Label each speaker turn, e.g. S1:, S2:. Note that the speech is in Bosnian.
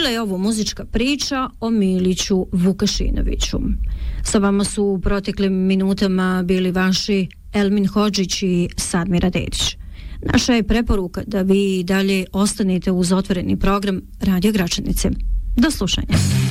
S1: Bila je ovo muzička priča o Miliću Vukašinoviću. Sa vama su u proteklim minutama bili vaši Elmin Hodžić i Sadmira Dedić. Naša je preporuka da vi dalje ostanete uz otvoreni program Radio Gračanice. Do slušanja.